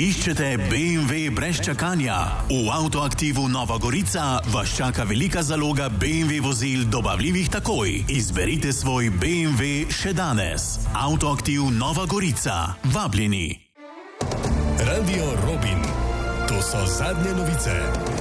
Iščete BMW brez čakanja? V Avtoaktivu Nova Gorica vas čaka velika zaloga BMW vozil dobavljivih takoj. Izberite svoj BMW še danes. Avtoaktiv Nova Gorica. Vabljeni. Radio Robin. To so zadnje novice.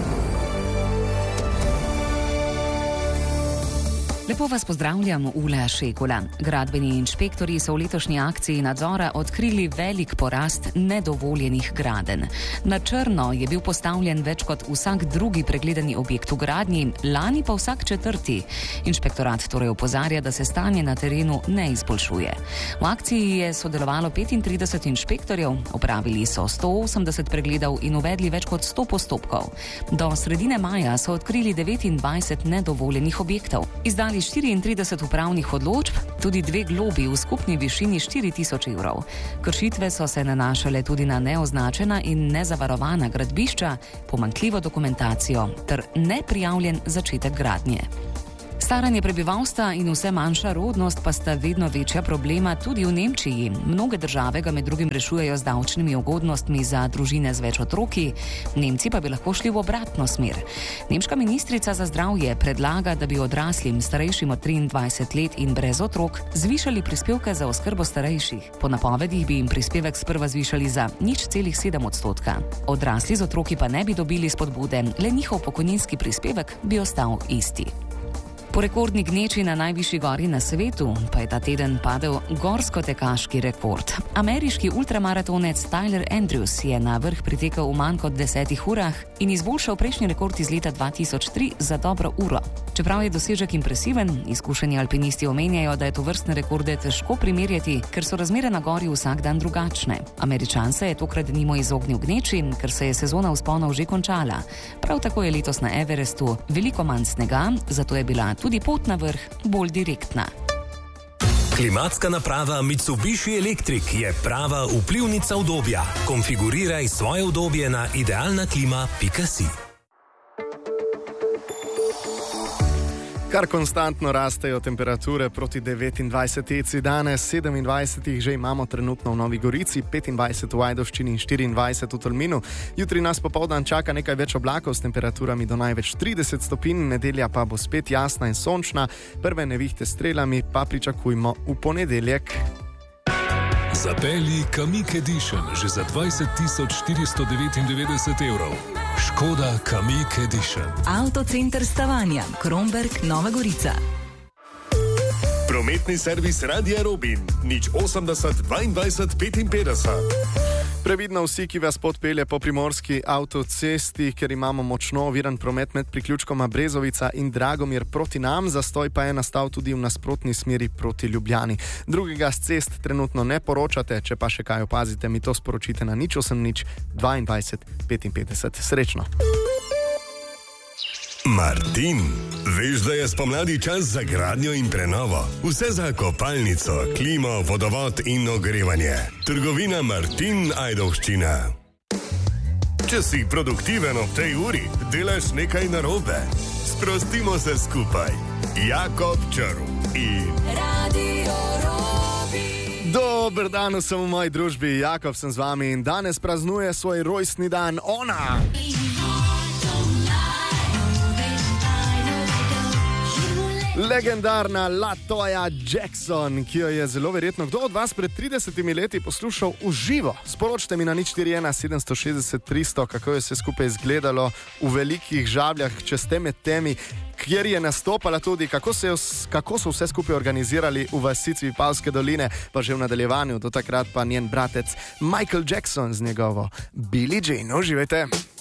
Lepo vas pozdravljam, Ula Šekula. Gradbeni inšpektorji so v letošnji akciji nadzora odkrili velik porast nedovoljenih gradenj. Na črno je bil postavljen več kot vsak drugi pregledani objekt v gradnji, lani pa vsak četrti. Inšpektorat torej opozarja, da se stanje na terenu ne izboljšuje. V akciji je sodelovalo 35 inšpektorjev, opravili so 180 pregledov in uvedli več kot 100 postopkov. Do sredine maja so odkrili 29 nedovoljenih objektov. Izdali 34 upravnih odločb, tudi 2 globi v skupni višini 4.000 evrov. Kršitve so se nanašale tudi na neoznačena in nezavarovana gradbišča, pomanjkljivo dokumentacijo ter neprijavljen začetek gradnje. Staranje prebivalstva in vse manjša rodnost pa sta vedno večja problema tudi v Nemčiji. Mnoge države ga med drugim rešujejo z davčnimi ugodnostmi za družine z več otroki, Nemci pa bi lahko šli v obratno smer. Nemška ministrica za zdravje predlaga, da bi odraslim, starejšim od 23 let in brez otrok, zvišali prispevke za oskrbo starejših. Po napovedih bi jim prispevek sprva zvišali za 0,7%. Odrasli z otroki pa ne bi dobili spodbude, le njihov pokojninski prispevek bi ostal isti. Po rekordni gneči na najvišji gori na svetu pa je ta teden padel gorsko-tekaški rekord. Ameriški ultramaratonec Tyler Andrews je na vrh pritekel v manj kot 10 urah in izboljšal prejšnji rekord iz leta 2003 za dobro uro. Čeprav je dosežek impresiven, izkušeni alpinisti omenjajo, da je tovrstne rekorde težko primerjati, ker so razmere na gori vsak dan drugačne. Američan se je tokrat denimo izognil gneči, ker se je sezona vzponov že končala. Prav tako je letos na Everestu veliko manj snega, zato je bila tudi pot na vrh bolj direktna. Klimatska naprava Mitsubishi Electric je prava vplivnica udobja. Konfiguriraj svoje udobje na idealnaklima.si. Kar konstantno rastejo temperature proti 29 danes, 27 že imamo trenutno v Novi Gorici, 25 v Ajdovščini in 24 v Tolminu. Jutri nas popoldan čaka nekaj več oblakov s temperaturami do največ 30 stopinj, nedelja pa bo spet jasna in sončna, prve nevihte s strelami pa pričakujmo v ponedeljek. Zapelji Kamiq Edition že za 20.499 evrov. Škoda Kamiq Edition. Avtocenter Stavanja, Kromberk, Nova Gorica. Prometni servis Radia Robin, 080 22 55. Previdno vsi, ki vas podpelje po primorski avtocesti, ker imamo močno oviran promet med priključkoma Brezovica in Dragomir proti nam, zastoj pa je nastal tudi v nasprotni smeri proti Ljubljani. Drugega z cest trenutno ne poročate, če pa še kaj opazite, mi to sporočite na 080 22 55. Srečno! Martin, veš, da je spomladi čas za gradnjo in prenovo? Vse za kopalnico, klimo, vodovod in ogrevanje. Trgovina Martin, Ajdovščina. Če si produktiven ob tej uri, delaš nekaj narobe. Sprostimo se skupaj. Jakob Črv in Radio Robin. Dober dan vsem v moji družbi, Jakob sem z vami in danes praznuje svoj rojstni dan ona. Legendarna Latoya Jackson, ki jo je zelo verjetno kdo od vas pred 30 leti poslušal v živo. Sporočite mi na 041 760 300, kako je vse skupaj izgledalo v velikih Žabljah, če ste med temi, kjer je nastopala tudi, kako so vse skupaj organizirali v vasici Vipavske doline, pa že v nadaljevanju, do takrat pa njen bratec Michael Jackson z njegovo Billie Jean. Uživajte!